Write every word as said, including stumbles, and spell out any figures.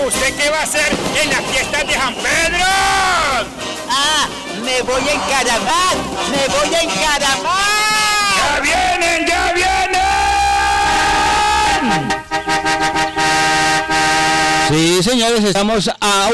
¿usted qué va a hacer en las fiestas de San Pedro? Ah, me voy a encaramar, me voy a encaramar. ¡Ya vienen, ya vienen! Sí, señores, estamos a